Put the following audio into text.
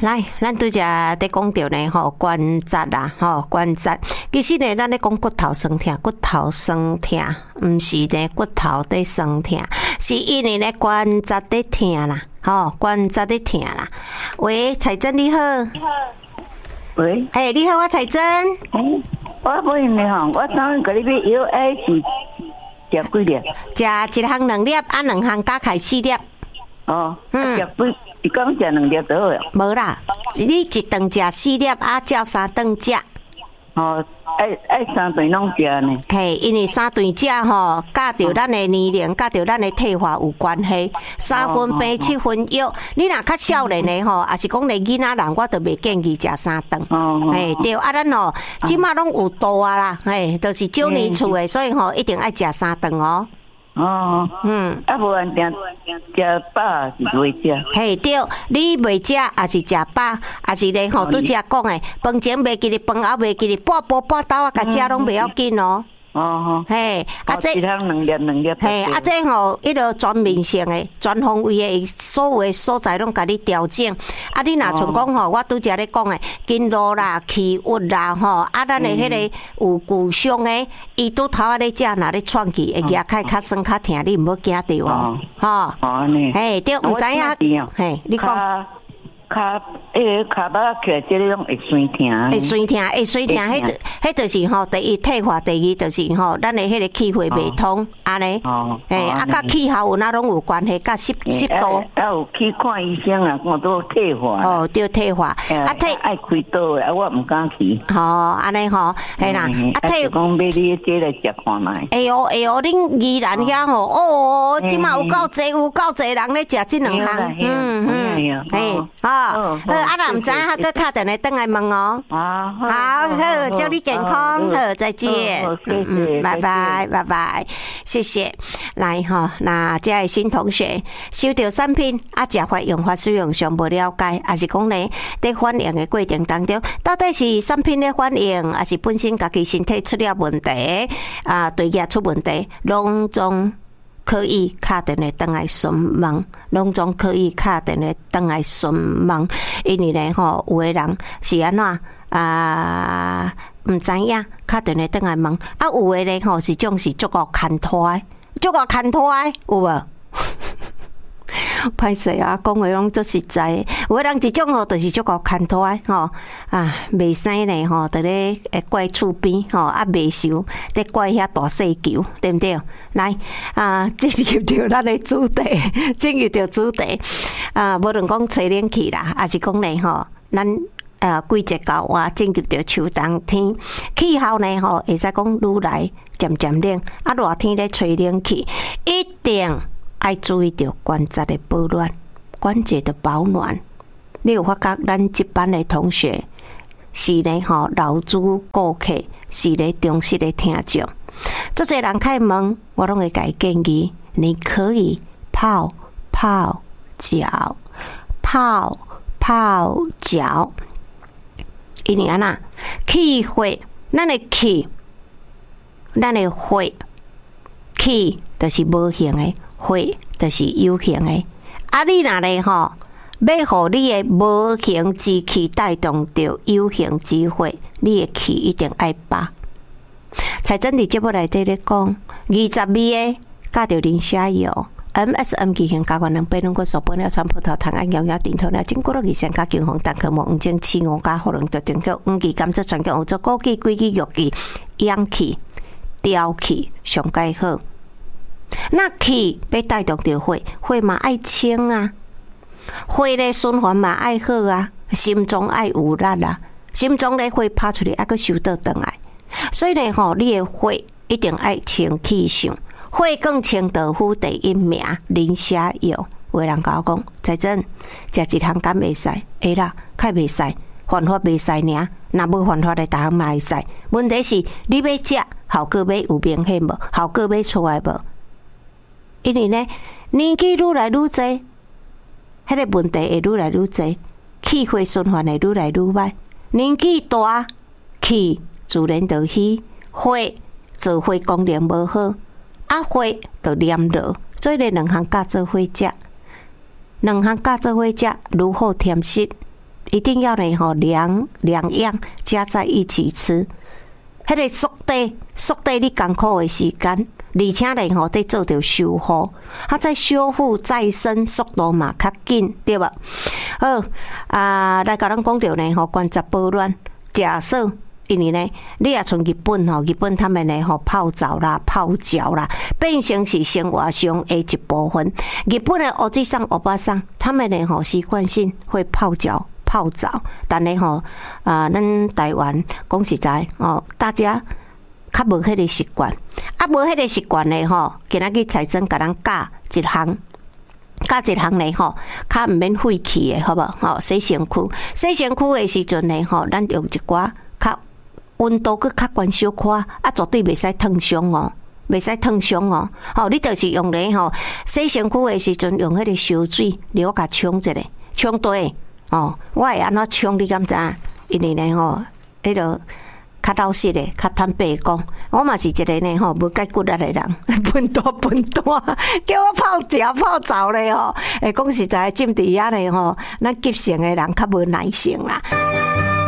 来，咱拄则在讲到呢吼关节啦，吼关节。其实呢，咱咧讲骨头酸痛，骨头酸痛，毋是呢骨头在酸痛，是因为呢关节在痛啦，吼关节在痛啦。喂，彩珍你好。 喂， 你好，我彩珍。 我问你吼，我昨个你要药爱是食几粒？ 食一项2粒，2项加起4粒。 食几？你讲食2粒就好了。 无啦，你一顿食4粒，照3顿食。 爱3顿拢食呢。 嘿，因为3顿食吼，甲着咱的年龄，甲着咱的退化有关系。3分病7分药，你若较少年的吼，也是讲咧囡仔人，我都袂建议食3顿。嘿，对，咱吼，即马拢有度啊啦，嘿，都是少年厝的，所以吼一定爱食3顿哦。 无安定食饱是袂食。 嘿，对，你袂食，也是食饱，也是咧吼，拄则讲的，饭前袂记哩，饭后袂记哩，半晡半斗甲食拢袂要紧哦。嘿， 这一项2粒。 嘿，这吼，迄个全面性的、全方位的，所有的所在拢甲你调整。你若像讲吼，我拄则咧讲的，经络啦、气郁啦，吼，咱的迄个有骨伤的，伊拄头仔咧食，若咧喘气，会牙开较酸较疼，你毋好惊着哦。吼，嘿，对，毋知影。嘿，你讲。 骹巴起来，这个拢会酸痛。 会酸痛，迄就是吼，第一退化，第二就是吼，咱的迄个气血袂通，安尼。甲气候有哪拢有关系，甲湿度。 有去看医生啊，我都退化。 对退化。 退爱开刀的，我毋敢去。 安尼吼，系啦。 退讲买你这来食看卖。 恁宜兰遐吼，即马有够济人咧食即2项。若毋知影，佮敲电话转来问哦。好，祝你健康，再见。拜拜，谢谢。来吼，那这位新同学收到产品食法用法使用上无了解，还是讲呢，在反应的过程当中，到底是产品的反应，还是本身家己身体出了问题对牙出问题，拢总可以敲电话转来询问，拢总可以敲电话转来询问，因为呢吼，有的人是安怎毋知影，敲电话转来问，有的呢吼是种是足够牵拖，有无？歹势啊，讲话拢足实在。有个人一种吼，就是足够牵拖吼袂使呢吼，伫咧怪厝边吼，袂受伫怪遐大细球，对毋对？来进入到咱的主题，无论讲吹冷气啦，还是讲呢吼，咱季节到啊，进入到秋冬天，气候呢吼，会使讲愈来渐渐冷，热天咧吹冷气，一定爱注意到关节的保暖，关节的保暖。你有发觉咱这班的同学是呢吼老主顾客，是呢忠实的听众。做侪人开问，我拢会给建议，你可以泡脚，因为安那气血，咱的血就是无形的。血就是有形的，你若咧吼，要互你的无形之气带动着有形之血，你的气一定爱饱。才真伫节目内底咧讲，20味的加着磷虾油。MSM 基型加关200种果素，本了川葡萄糖胺养顶头了，经过了2线加金红蛋壳膜，5种5加可能着中脚5期甘蔗全脚有做枸杞、枸杞、玉杞、氧气、调气上介好。那气要带动着血嘛爱清啊，血的循环嘛爱好啊，心脏爱有力啊，心脏咧血拍出来还佫收倒转来，所以呢吼，你的血一定爱清气上，血更清道夫第一名，磷虾油。有的人甲我讲，才真食1项敢袂使？会啦，较袂使，犯法袂使尔，若无犯法的，逐项嘛会使。问题是你要食，效果要有明显无？效果要出来无？因为呢，年纪愈来愈多，迄个问题会愈来愈多，气血循环会愈来愈歹。年纪大，气自然就虚，血做血功能无好，血就黏落，所以2项加做伙食，2项加做伙食，愈好添实。 一定要呢两样加在一起吃。迄个速地你艰苦的时间，而且呢得做到修复，它在修复再生速度嘛较紧，对吧？好来甲咱讲到呢关节保暖，假设。因为呢，你也从日本他们呢泡澡啦、泡脚啦，变成是生活上的一部分。日本的欧吉桑、欧巴桑，他们呢习惯性会泡脚、泡澡，但呢咱台湾讲实在大家较无迄个习惯，无迄个习惯呢今仔日财政甲咱教一项呢较毋免费气的，好无？洗身躯的时阵呢咱用一寡较温度佮较悬小可，绝对袂使烫伤哦，你就是用咧洗身躯的时阵，用迄个烧水流甲冲一下，冲对我会安怎冲？你敢知？因为呢迄个较老实的，较坦白讲，我嘛是一个呢无解骨力的人，笨蛋，叫我泡脚泡澡咧讲实在，浸伫遐咧咱急性的人较无耐性啦。